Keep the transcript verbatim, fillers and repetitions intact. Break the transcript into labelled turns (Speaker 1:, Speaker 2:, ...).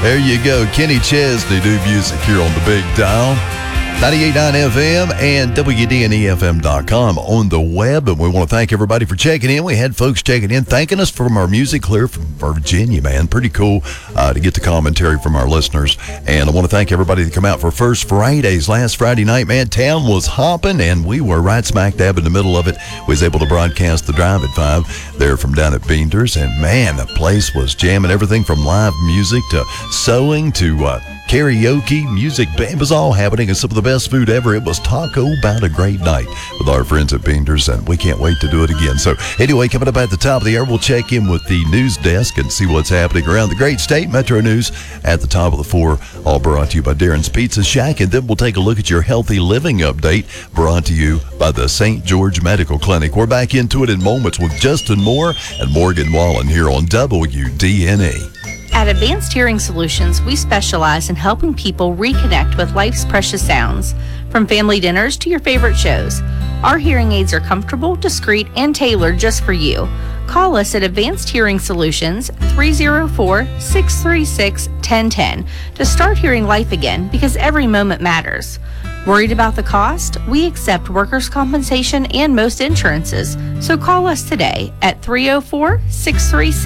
Speaker 1: There you go. Kenny Chesney do music here on the Big Dial. ninety-eight point nine F M and W D N E F M dot com on the web. And we want to thank everybody for checking in. We had folks checking in, thanking us from our music clear from Virginia, man. Pretty cool uh, to get the commentary from our listeners. And I want to thank everybody that come out for First Fridays. Last Friday night, man, town was hopping, and we were right smack dab in the middle of it. We was able to broadcast the drive at five there from down at Beander's. And, man, the place was jamming. Everything from live music to sewing to uh, karaoke, music. It was all happening, and some of the best food ever. It was taco about a great night with our friends at Beander's, and we can't wait to do it again. So anyway, coming up at the top of the hour, we'll check in with the news desk and see what's happening around the great state. Metro News at the top of the four, all brought to you by Darren's Pizza Shack. And then we'll take a look at your healthy living update, brought to you by the Saint George Medical Clinic. We're back into it in moments with Justin Moore and Morgan Wallen here on W D N E.
Speaker 2: At Advanced Hearing Solutions, we specialize in helping people reconnect with life's precious sounds. From family dinners to your favorite shows, our hearing aids are comfortable, discreet, and tailored just for you. Call us at Advanced Hearing Solutions, three oh four, six three six, one oh one oh to start hearing life again, because every moment matters. Worried about the cost? We accept workers' compensation and most insurances. So call us today at three oh four, six three six,